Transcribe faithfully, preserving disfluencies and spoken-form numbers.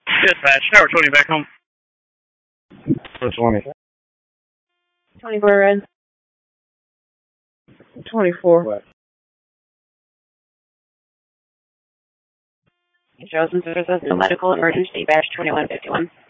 Dispatch, Tower twenty back home. twenty. twenty-four red. twenty-four. What? Chosen Services, no medical emergency, badge twenty-one fifty-one.